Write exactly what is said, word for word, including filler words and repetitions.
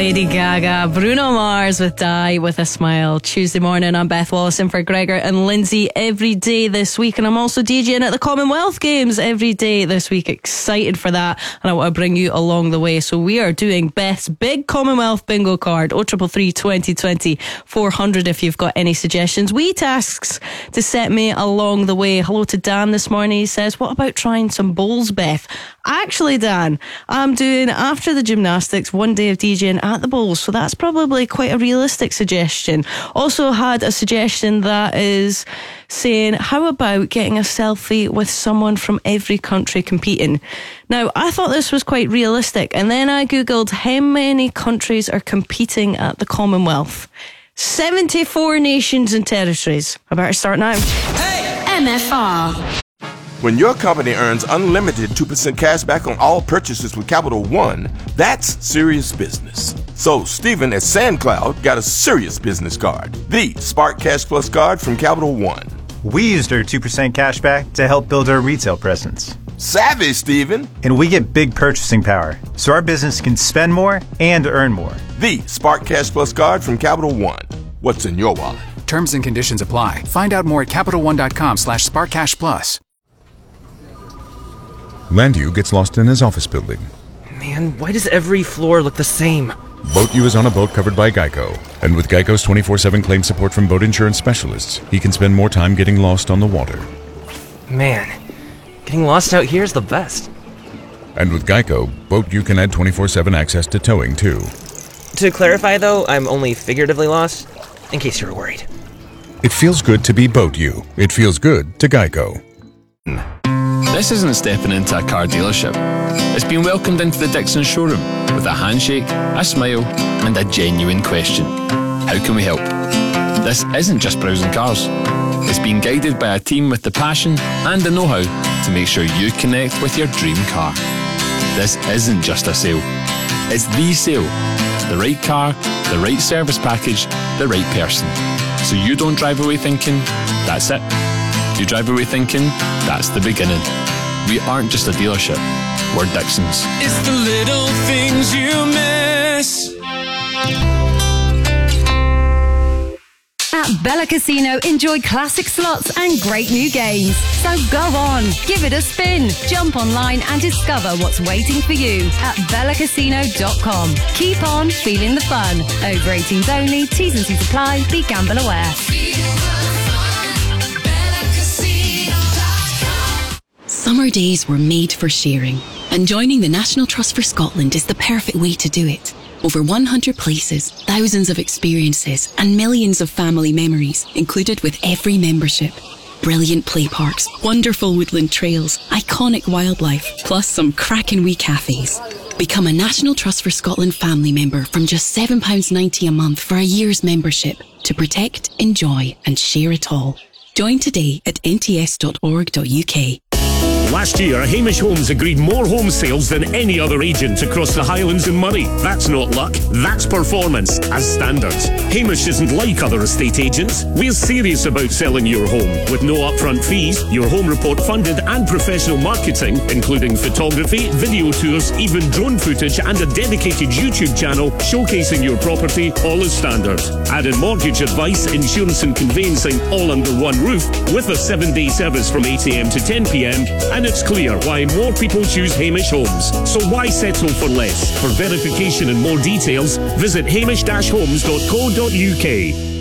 Lady Gaga, Bruno Mars with Die With A Smile. Tuesday morning, I'm Beth Wallace in for Gregor and Lindsay every day this week, and I'm also DJing at the Commonwealth Games every day this week. Excited for that, and I want to bring you along the way. So we are doing Beth's big Commonwealth bingo card, oh three three three, twenty twenty, four hundred if you've got any suggestions. Wee tasks to set me along the way. Hello to Dan this morning. He says, what about trying some bowls, Beth? Actually, Dan, I'm doing, after the gymnastics, one day of DJing at the bowls, so that's probably quite a realistic suggestion. Also had a suggestion that is saying, how about getting a selfie with someone from every country competing? Now, I thought this was quite realistic, and then I googled how many countries are competing at the Commonwealth. seventy-four nations and territories. I better start now. Hey! M F R. When your company earns unlimited two percent cash back on all purchases with Capital One, that's serious business. So Stephen at SandCloud got a serious business card, the Spark Cash Plus card from Capital One. We used our two percent cash back to help build our retail presence. Savvy, Stephen. And we get big purchasing power, so our business can spend more and earn more. The Spark Cash Plus card from Capital One. What's in your wallet? Terms and conditions apply. Find out more at CapitalOne.com slash SparkCashPlus. Landu gets lost in his office building. Man, why does every floor look the same? BoatU is on a boat covered by Geico. And with Geico's twenty-four seven claim support from boat insurance specialists, he can spend more time getting lost on the water. Man, getting lost out here is the best. And with Geico, BoatU can add twenty-four seven access to towing, too. To clarify, though, I'm only figuratively lost, in case you were worried. It feels good to be BoatU. It feels good to Geico. This isn't stepping into a car dealership. It's been welcomed into the Dixon showroom with a handshake, a smile, and a genuine question. How can we help? This isn't just browsing cars. It's being guided by a team with the passion and the know-how to make sure you connect with your dream car. This isn't just a sale. It's the sale. The right car, the right service package, the right person. So you don't drive away thinking, that's it. You drive away thinking, that's the beginning. We aren't just a dealership, we're Dixons. It's the little things you miss. At Bella Casino, enjoy classic slots and great new games. So go on, give it a spin. Jump online and discover what's waiting for you at bella casino dot com. Keep on feeling the fun. Over eighteens only, T's and C's apply. Be gamble aware. Summer days were made for sharing, and joining the National Trust for Scotland is the perfect way to do it. Over one hundred places, thousands of experiences, and millions of family memories included with every membership. Brilliant play parks, wonderful woodland trails, iconic wildlife, plus some cracking wee cafes. Become a National Trust for Scotland family member from just seven pounds ninety a month for a year's membership to protect, enjoy, and share it all. Join today at n t s dot org dot u k. Last year, Hamish Homes agreed more home sales than any other agent across the Highlands and Moray. That's not luck, that's performance, as standards. Hamish isn't like other estate agents. We're serious about selling your home, with no upfront fees, your home report funded and professional marketing, including photography, video tours, even drone footage and a dedicated YouTube channel showcasing your property, all as standard. Added mortgage advice, insurance and conveyancing, all under one roof, with a seven-day service from eight a m to ten p m, and it's clear why more people choose Hamish Homes. So why settle for less? For verification and more details, visit hamish dash homes dot co dot u k.